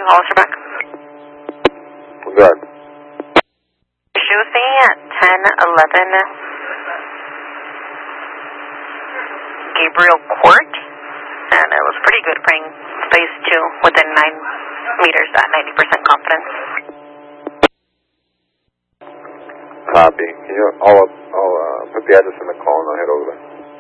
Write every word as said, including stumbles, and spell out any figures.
two Hollister Good. She was staying at ten eleven Gabriel Court, and it was pretty good praying phase two within nine meters at ninety percent confidence. Copy. Can you, I'll, I'll uh, put the address in the call and I'll head over there.